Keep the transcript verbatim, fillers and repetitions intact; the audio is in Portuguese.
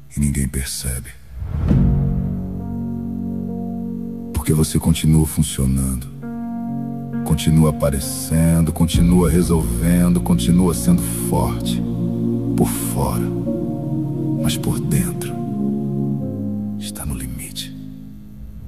e ninguém percebe. Porque você continua funcionando, continua aparecendo, continua resolvendo, continua sendo forte por fora, mas por